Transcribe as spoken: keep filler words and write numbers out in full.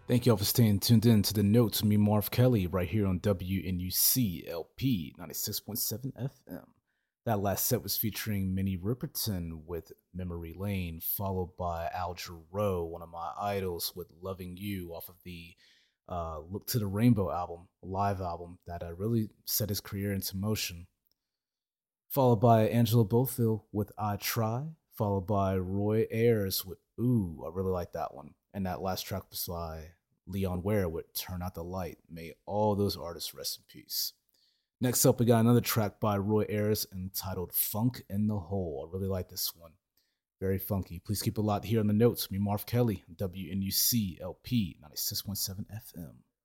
Thank you all for staying tuned in to the Notes. Me, Marv Kelly, right here on W N U C L P ninety-six point seven F M. That last set was featuring Minnie Riperton with Memory Lane, followed by Al Jarreau, one of my idols, with Loving You off of the uh, Look to the Rainbow album, live album that uh, really set his career into motion. Followed by Angela Bofill with I Try, followed by Roy Ayers with Ooh, I really like that one. And that last track was by Leon Ware with Turn Out the Light. May all those artists rest in peace. Next up, we got another track by Roy Ayers entitled Funk in the Hole. I really like this one. Very funky. Please keep a lot here on the notes. Me, Marv Kelly, W N U C L P ninety-six point seven F M.